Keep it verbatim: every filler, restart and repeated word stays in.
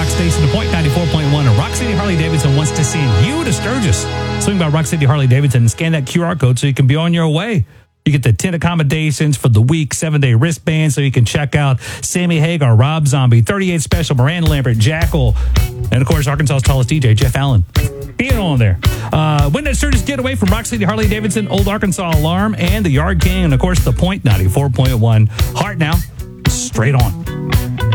Rock Station, The Point ninety-four point one. And Rock City Harley-Davidson wants to send you to Sturgis. Swing by Rock City Harley-Davidson and scan that Q R code so you can be on your way. You get the tent accommodations for the week, seven-day wristband so you can check out Sammy Hagar, Rob Zombie, thirty-eight Special, Miranda Lambert, Jackal, and, of course, Arkansas's tallest D J, Jeff Allen. Being on there. Uh, win that Sturgis getaway from Rock City Harley-Davidson, Old Arkansas Alarm, and the Yard King, and, of course, The Point ninety-four point one. Heart now, straight on.